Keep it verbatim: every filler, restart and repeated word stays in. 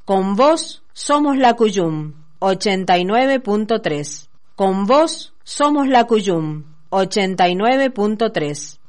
Con vos somos la Cuyum, ochenta y nueve punto tres. Con vos somos la Cuyum, ochenta y nueve punto tres.